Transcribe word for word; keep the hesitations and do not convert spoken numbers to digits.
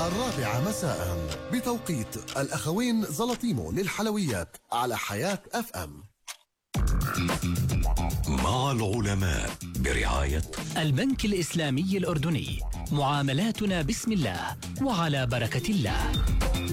الرابعة مساء بتوقيت الأخوين زلطيمو للحلويات على حياة أف أم. مع العلماء برعاية البنك الإسلامي الأردني. معاملاتنا بسم الله وعلى بركة الله.